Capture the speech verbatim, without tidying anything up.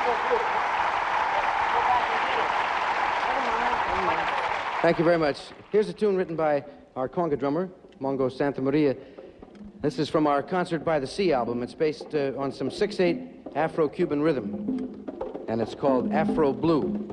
Thank you very much. Here's a tune written by our conga drummer, Mongo Santa Maria. This is from our Concert by the Sea album. It's based uh, on some six eight Afro-Cuban rhythm, and it's called Afro Blue.